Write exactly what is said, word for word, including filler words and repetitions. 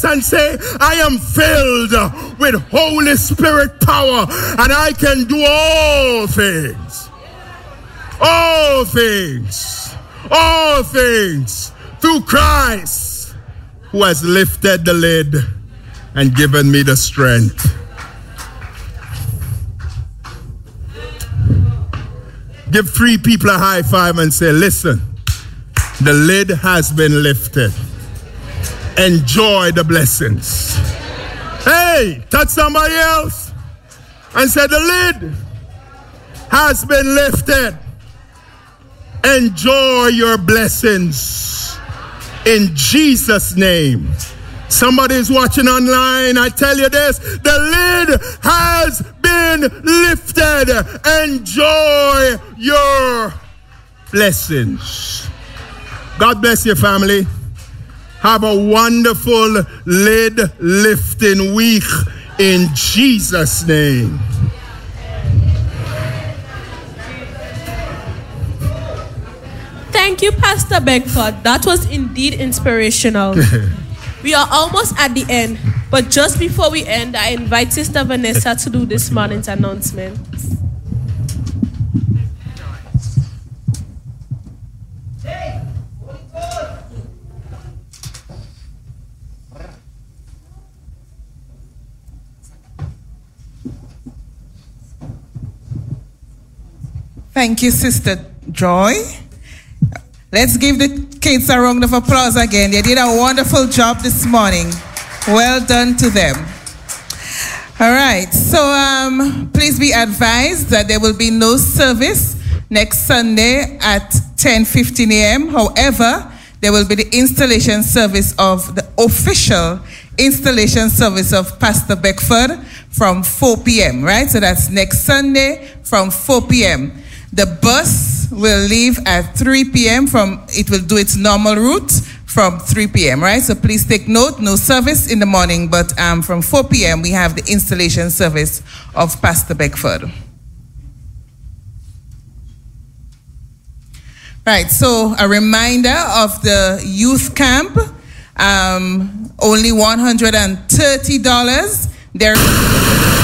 and say, I am filled with Holy Spirit power and I can do all things. All things. All things through Christ who has lifted the lid and given me the strength. Give three people a high five and say, listen, the lid has been lifted. Enjoy the blessings. Hey, touch somebody else and say, the lid has been lifted. Enjoy your blessings in Jesus' name. Somebody's watching online. I tell you this, the lid has been lifted. Enjoy your blessings. God bless your family. Have a wonderful lid lifting week in Jesus' name. Thank you, Pastor Beckford. That was indeed inspirational. We are almost at the end, but just before we end, I invite Sister Vanessa to do this morning's announcement. Thank you, Sister Joy. Let's give the kids a round of applause again. They did a wonderful job this morning. Well done to them. All right, so um, please be advised that there will be no service next Sunday at ten fifteen a.m. However, there will be the installation service of the official installation service of Pastor Beckford from four p.m., right? So that's next Sunday from four p.m. The bus will leave at three p.m. from, it will do its normal route from three p.m., right? So please take note, no service in the morning, but um, from four p.m. we have the installation service of Pastor Beckford. Right, so a reminder of the youth camp, um, only one hundred thirty dollars. There